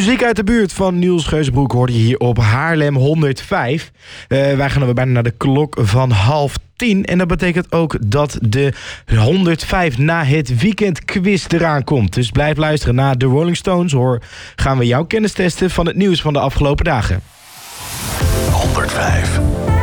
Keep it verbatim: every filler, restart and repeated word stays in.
Muziek uit de buurt van Niels Geuzenbroek hoorde je hier op Haarlem honderdvijf. Uh, wij gaan er bijna naar de klok van half tien. En dat betekent ook dat de honderdvijf na het weekend quiz eraan komt. Dus blijf luisteren naar de Rolling Stones. Hoor, gaan we jouw kennis testen van het nieuws van de afgelopen dagen. honderdvijf